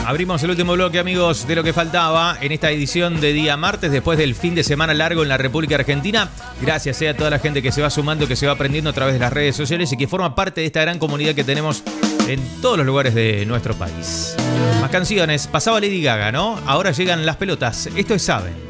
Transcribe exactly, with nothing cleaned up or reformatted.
Abrimos el último bloque, amigos, de lo que faltaba en esta edición de día martes, después del fin de semana largo en la República Argentina. Gracias eh, a toda la gente que se va sumando, que se va aprendiendo a través de las redes sociales y que forma parte de esta gran comunidad que tenemos en todos los lugares de nuestro país. Más canciones. Pasaba Lady Gaga, ¿no? Ahora llegan las pelotas. Esto es Sabe.